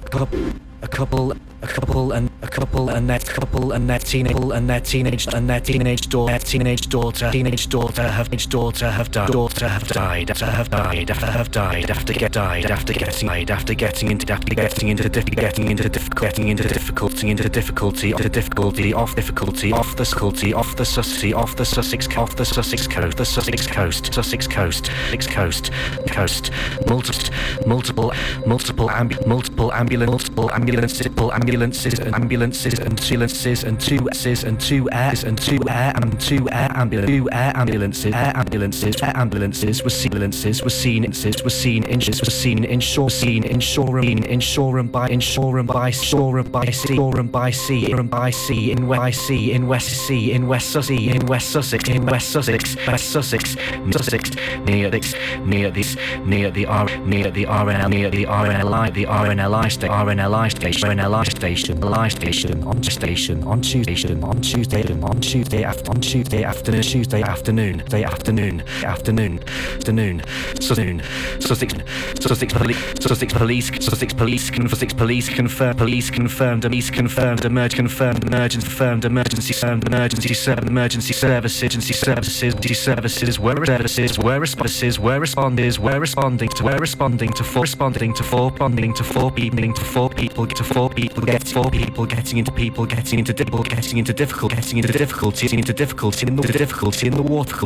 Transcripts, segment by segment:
a couple and their teenage daughter have died after getting into difficulty off the Sussex coast. Multiple ambulances and two air ambulances were seen inshore by sea in West Sussex near the RNLI station on Tuesday afternoon. Sussex police confirmed emergency services were responding to four people getting into difficulty in the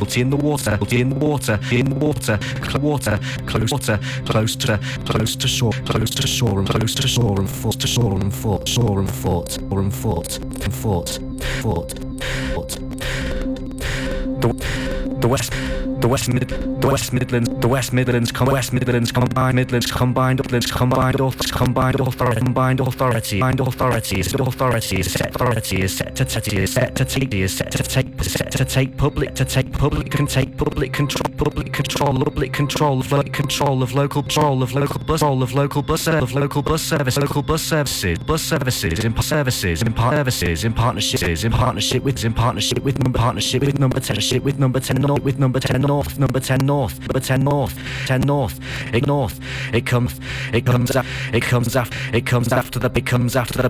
water close to shore and fort. The West Midlands combined authority is set to take public control of local bus services in partnership with number 10 North. It comes after the